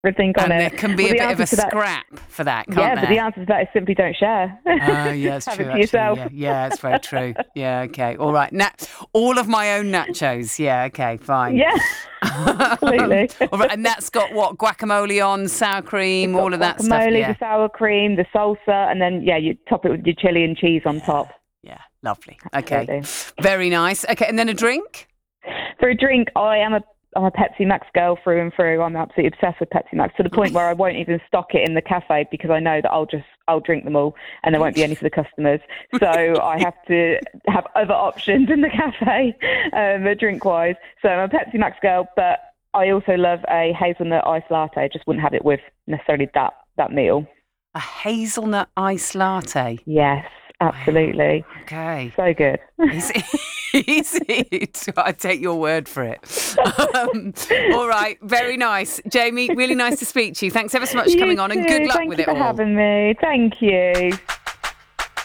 everything on And it. there can be a the bit of a answer to that- scrap for that, can't Yeah, there? but the answer to that is simply don't share. Yeah, it's Have true. it for Actually. yourself. Yeah, it's very true. Yeah, okay. All right. All of my own nachos. Yeah, okay, fine. Yeah, absolutely. All right, and that's got what? Guacamole on, sour cream, all of that stuff. Guacamole, Yeah. the sour cream, the salsa, and then, you top it with your chili and cheese on top. Yeah, lovely. Okay. Absolutely. Very nice. Okay, and then a drink? For a drink, I'm a Pepsi Max girl through and through. I'm absolutely obsessed with Pepsi Max to the point where I won't even stock it in the cafe because I know that I'll drink them all and there won't be any for the customers. So I have to have other options in the cafe, drink-wise. So I'm a Pepsi Max girl, but I also love a hazelnut iced latte. I just wouldn't have it with necessarily that meal. A hazelnut iced latte. Yes, absolutely. Okay. So good. Is it? I take your word for it. All right. Very nice. Jamie, really nice to speak to you. Thanks ever so much for coming on and good luck Thank with you it for all. having me. Thank you.